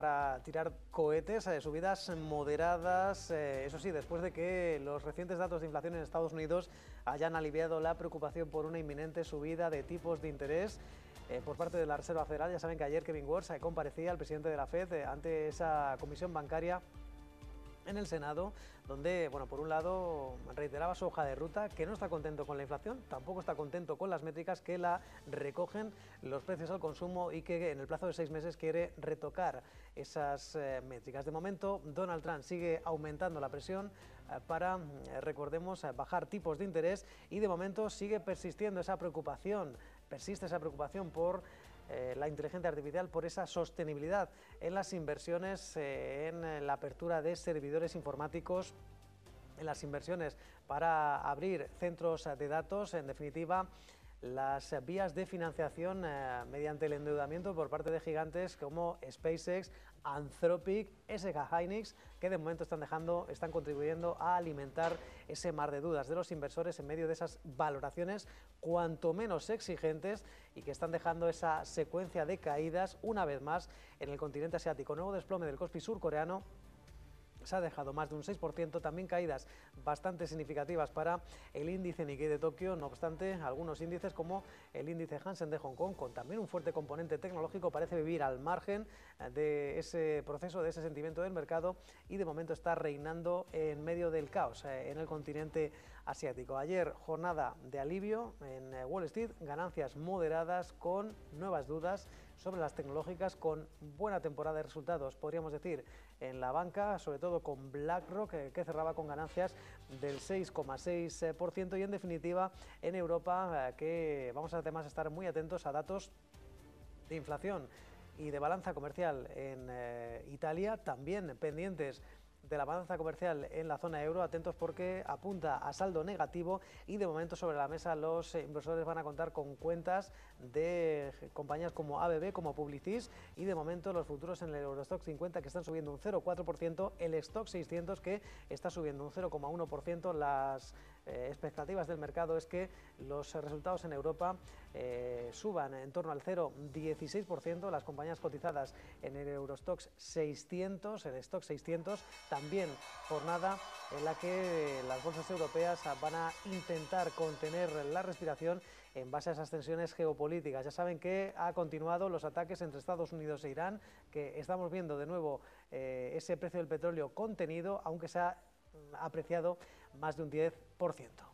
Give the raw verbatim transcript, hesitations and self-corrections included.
Para tirar cohetes, eh, subidas moderadas, eh, eso sí, después de que los recientes datos de inflación en Estados Unidos hayan aliviado la preocupación por una inminente subida de tipos de interés eh, por parte de la Reserva Federal. Ya saben que ayer Kevin Warsh eh, comparecía, el presidente de la Fed, eh, ante esa comisión bancaria en el Senado, donde, bueno, por un lado reiteraba su hoja de ruta, que no está contento con la inflación, tampoco está contento con las métricas que la recogen los precios al consumo y que en el plazo de seis meses quiere retocar esas eh, métricas. De momento, Donald Trump sigue aumentando la presión eh, para, eh, recordemos, eh, bajar tipos de interés y de momento sigue persistiendo esa preocupación, persiste esa preocupación por Eh, la inteligencia artificial, por esa sostenibilidad en las inversiones, eh, en la apertura de servidores informáticos, en las inversiones para abrir centros de datos, en definitiva, las vías de financiación eh, mediante el endeudamiento por parte de gigantes como SpaceX, Anthropic, S K Hynix, que de momento están dejando, están contribuyendo a alimentar ese mar de dudas de los inversores en medio de esas valoraciones cuanto menos exigentes y que están dejando esa secuencia de caídas una vez más en el continente asiático. Nuevo desplome del Kospi surcoreano se ha dejado más de un seis por ciento, también caídas bastante significativas para el índice Nikkei de Tokio. No obstante, algunos índices como el índice Hansen de Hong Kong, con también un fuerte componente tecnológico, parece vivir al margen de ese proceso, de ese sentimiento del mercado y de momento está reinando en medio del caos en el continente asiático. Ayer jornada de alivio en Wall Street, ganancias moderadas con nuevas dudas sobre las tecnológicas, con buena temporada de resultados, podríamos decir, en la banca, sobre todo con BlackRock, que, que cerraba con ganancias del seis coma seis por ciento y en definitiva en Europa, que vamos a además estar muy atentos a datos de inflación y de balanza comercial en eh, Italia, también pendientes de la balanza comercial en la zona euro, atentos porque apunta a saldo negativo y de momento sobre la mesa los inversores van a contar con cuentas de compañías como A B B, como Publicis y de momento los futuros en el Eurostoxx cincuenta que están subiendo un cero coma cuatro por ciento, el Stoxx seiscientos que está subiendo un cero coma uno por ciento. Las eh, expectativas del mercado es que los resultados en Europa eh, suban en torno al cero coma dieciséis por ciento, las compañías cotizadas en el Eurostoxx seiscientos, el Stoxx seiscientos, también jornada en la que las bolsas europeas van a intentar contener la respiración en base a esas tensiones geopolíticas. Ya saben que ha continuado los ataques entre Estados Unidos e Irán, que estamos viendo de nuevo eh, ese precio del petróleo contenido, aunque se ha apreciado más de un diez por ciento.